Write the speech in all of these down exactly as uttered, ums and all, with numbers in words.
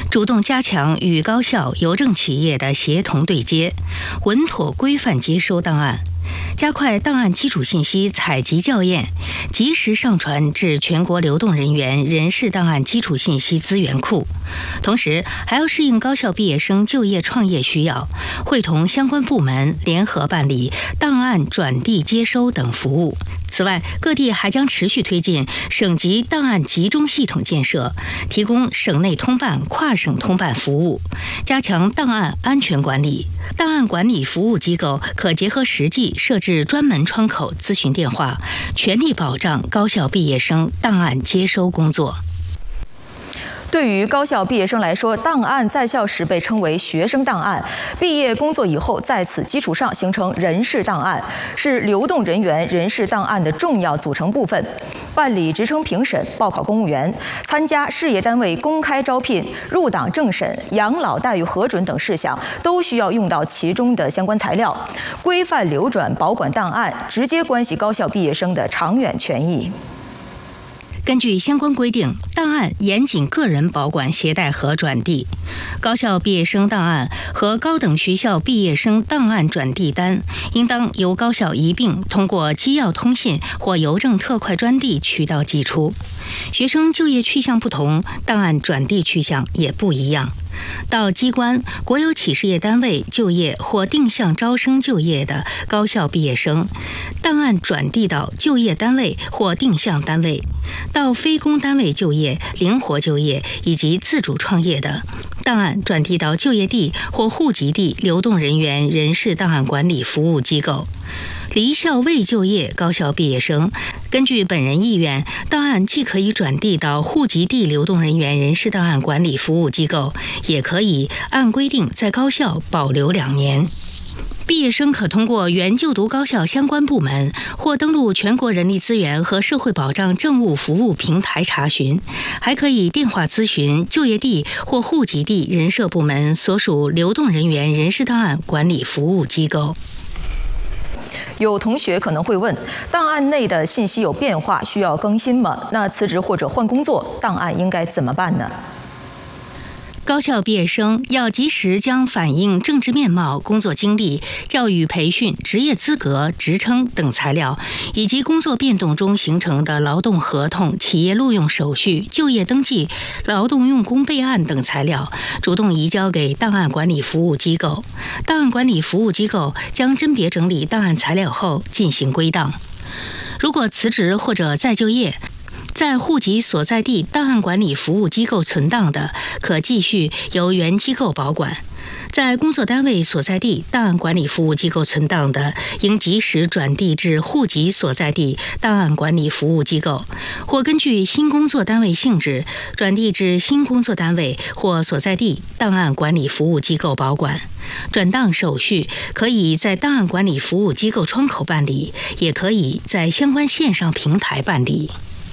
主动加强与高校、邮政企业的协同对接，稳妥规范接收档案。加快档案基础信息采集校验，及时上传至全国流动人员人事档案基础信息资源库。同时，还要适应高校毕业生就业创业需要，会同相关部门联合办理档案转递接收等服务。此外，各地还将持续推进省级档案集中系统建设，提供省内通办、跨省通办服务，加强档案安全管理。档案管理服务机构可结合实际设置专门窗口咨询电话，全力保障高校毕业生档案接收工作。 对于高校毕业生来说，档案在校时被称为学生档案，毕业工作以后在此基础上形成人事档案，是流动人员人事档案的重要组成部分。办理职称评审、报考公务员、参加事业单位公开招聘、入党政审、养老待遇核准等事项，都需要用到其中的相关材料。规范流转保管档案，直接关系高校毕业生的长远权益。 根据相关规定，档案严谨个人保管携带和转递。高校毕业生档案和高等学校毕业生档案转递单，应当由高校一并通过机要通信或邮政特快专递渠道寄出。学生就业去向不同，档案转递去向也不一样。到机关、国有企事业单位就业或定向招生就业的高校毕业生，档案转递到就业单位或定向单位；到非公单位就业、灵活就业以及自主创业的，档案转递到就业地或户籍地流动人员人事档案管理服务机构。离校未就业高校毕业生，根据本人意愿，档案既可以转递到户籍地流动人员人事档案管理服务机构，也可以按规定在高校保留两年。毕业生可通过原就读高校相关部门或登录全国人力资源和社会保障政务服务平台查询，还可以电话咨询就业地或户籍地人社部门所属流动人员人事档案管理服务机构。 有同学可能会问，档案内的信息有变化，需要更新吗？那辞职或者换工作，档案应该怎么办呢？ 高校毕业生要及时将反映政治面貌、工作经历、教育培训、职业资格、职称等材料，以及工作变动中形成的劳动合同、企业录用手续、就业登记、劳动用工备案等材料，主动移交给档案管理服务机构。档案管理服务机构将甄别整理档案材料后进行归档。如果辞职或者再就业，在户籍所在地档案管理服务机构存档的，可继续由原机构保管；在工作单位所在地档案管理服务机构存档的，应及时转递至户籍所在地档案管理服务机构，或根据新工作单位性质，转递至新工作单位或所在地档案管理服务机构保管。转档手续可以在档案管理服务机构窗口办理，也可以在相关线上平台办理。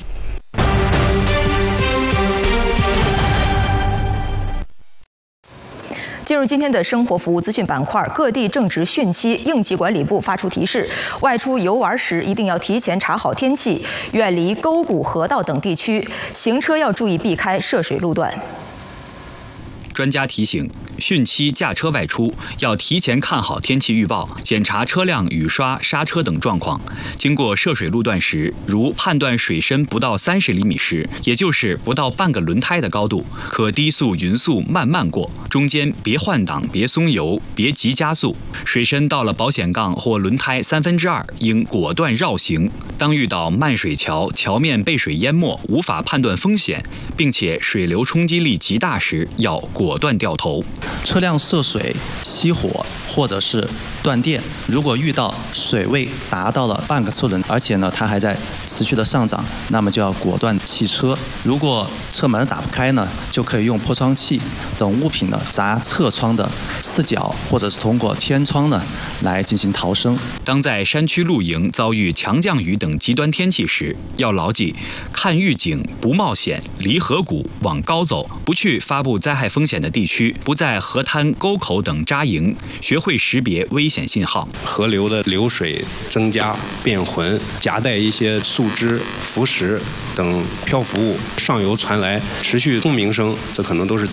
进入今天的生活服务资讯板块，各地正值汛期，应急管理部发出提示：外出游玩时一定要提前查好天气，远离沟谷、河道等地区，行车要注意避开涉水路段。 专家提醒，汛期驾车外出要提前看好天气预报，检查车辆雨刷、刹车等状况。经过涉水路段时，如判断水深不到三十厘米时，也就是不到半个轮胎的高度，可低速匀速慢慢过，中间别换挡、别松油、别急加速。水深到了保险杠或轮胎三分之二，应果断绕行。当遇到漫水桥、桥面被水淹没，无法判断风险，并且水流冲击力极大时，要果断掉头。 车辆涉水、熄火或者是断电，如果遇到水位达到了半个车轮，而且呢它还在持续的上涨，那么就要果断弃车。如果车门打不开呢，就可以用破窗器等物品呢砸侧窗的四角，或者是通过天窗呢来进行逃生。 当在山区露营遭遇强降雨等极端天气时，要牢记看预警不冒险，离河谷往高走，不去发布灾害风险的地区，不在河滩、沟口等扎营，学会识别危险信号。 河流的流水增加变浑，夹带一些树枝、浮石等漂浮物，上游传来持续轰鸣声，这可能都是